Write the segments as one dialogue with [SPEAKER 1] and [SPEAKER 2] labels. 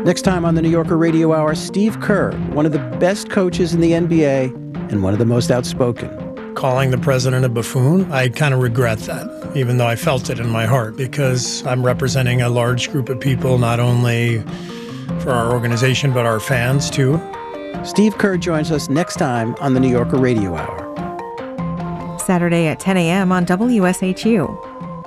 [SPEAKER 1] Next time on the New Yorker Radio Hour, Steve Kerr, one of the best coaches in the NBA and one of the most outspoken.
[SPEAKER 2] Calling the president a buffoon, I kind of regret that, even though I felt it in my heart, because I'm representing a large group of people, not only for our organization, but our fans too.
[SPEAKER 1] Steve Kerr joins us next time on the New Yorker Radio Hour.
[SPEAKER 3] Saturday at 10 a.m. on WSHU.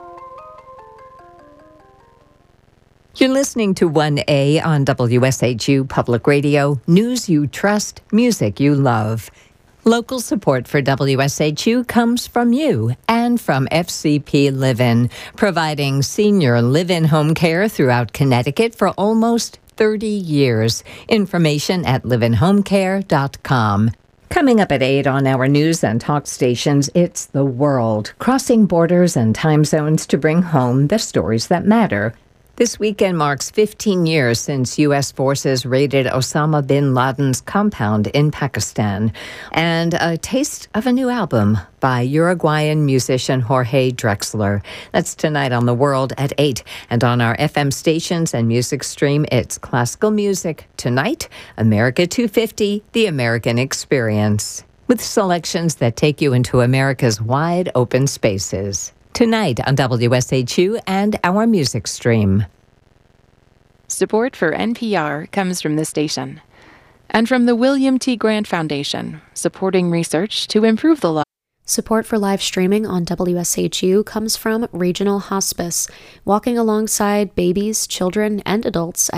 [SPEAKER 4] You're listening to 1A on WSHU Public Radio, news you trust, music you love. Local support for WSHU comes from you and from FCP Live-In, providing senior live-in home care throughout Connecticut for almost 30 years. Information at liveinhomecare.com. Coming up at 8 on our news and talk stations, it's The World, crossing borders and time zones to bring home the stories that matter. This weekend marks 15 years since U.S. forces raided Osama bin Laden's compound in Pakistan. And a taste of a new album by Uruguayan musician Jorge Drexler. That's tonight on The World at 8. And on our FM stations and music stream, it's classical music. Tonight, America 250, The American Experience, with selections that take you into America's wide open spaces. Tonight on WSHU and our music stream.
[SPEAKER 5] Support for NPR comes from this station and from the William T. Grant Foundation, supporting research to improve the lives.
[SPEAKER 6] Support for live streaming on WSHU comes from Regional Hospice, walking alongside babies, children, and adults